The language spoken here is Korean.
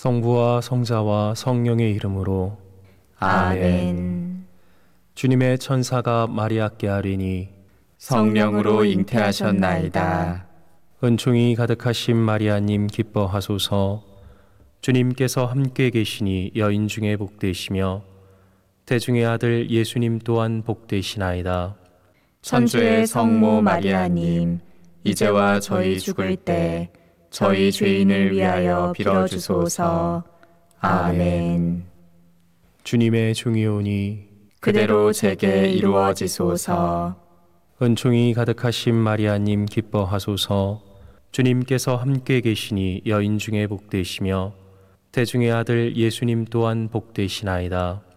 성부와 성자와 성령의 이름으로 아멘. 주님의 천사가 마리아께 아뢰니 성령으로 잉태하셨나이다. 은총이 가득하신 마리아님 기뻐하소서. 주님께서 함께 계시니 여인 중에 복되시며 태중의 아들 예수님 또한 복되시나이다. 천주의 성모 마리아님, 이제와 저희 죽을 때 저희 죄인을 위하여 빌어주소서. 아멘. 주님의 종이오니 그대로 제게 이루어지소서. 은총이 가득하신 마리아님 기뻐하소서. 주님께서 함께 계시니 여인 중에 복되시며 태중의 아들 예수님 또한 복되시나이다.